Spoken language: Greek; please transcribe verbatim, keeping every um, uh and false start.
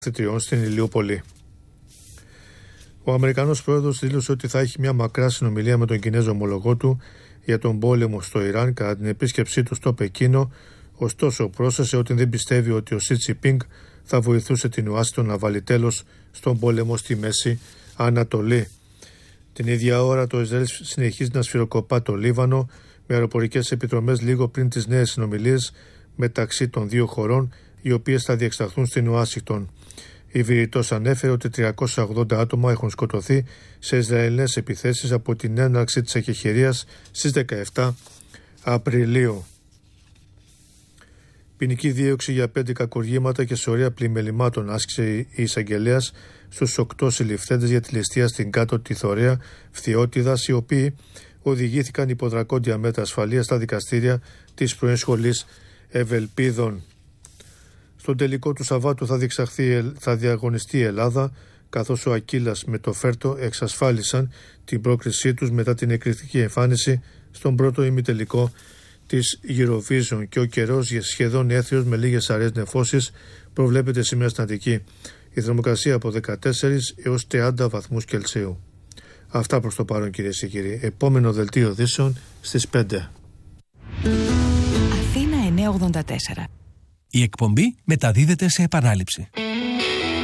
θητριών στην Ηλιούπολη. Ο Αμερικανός πρόεδρος δήλωσε ότι θα έχει μια μακρά συνομιλία με τον Κινέζο ομολογό του για τον πόλεμο στο Ιράν κατά την επίσκεψή του στο Πεκίνο, ωστόσο πρόσθεσε ότι δεν πιστεύει ότι ο Σι Τζινπίνγκ θα βοηθούσε την Ουάσιγκτον να βάλει τέλος στον πόλεμο στη Μέση Ανατολή. Την ίδια ώρα το Ισραήλ συνεχίζει να σφυροκοπά το Λίβανο με αεροπορικές επιτρομές λίγο πριν τις νέες συνομιλίες μεταξύ των δύο χωρών, οι οποίες θα διεξαχθούν στην Ουάσιγκτον. Η Βηρητός ανέφερε ότι τριακόσια ογδόντα άτομα έχουν σκοτωθεί σε Ισραηλινές επιθέσεις από την έναρξη της εκεχηρίας στις δεκαεπτά Απριλίου. Ποινική δίωξη για πέντε κακουργήματα και σωρία πλημελημάτων άσκησε η εισαγγελέας στους οκτώ συλληφθέντες για τη ληστεία στην Κάτω Τιθωρέα Φθιώτιδας, οι οποίοι οδηγήθηκαν υπό δρακόντια μέτρα ασφαλείας στα δικαστήρια της πρώην σχολής Ευελπίδων. Στον τελικό του Σαββάτου θα, θα διαγωνιστεί η Ελλάδα, καθώς ο Ακύλας με το Φέρτο εξασφάλισαν την πρόκρισή τους μετά την εκρηκτική εμφάνιση στον πρώτο ημιτελικό της Eurovision, και ο καιρός σχεδόν έθριος με λίγες αραιές νεφώσεις προβλέπεται σήμερα στην Αττική. Η θερμοκρασία από δεκατέσσερις έως τριάντα βαθμούς Κελσίου. Αυτά προς το παρόν, κυρίες και κύριοι. Επόμενο δελτίο ειδήσεων στις πέντε. Αθήνα εννιακόσια ογδόντα τέσσερα. Η εκπομπή μεταδίδεται σε επανάληψη.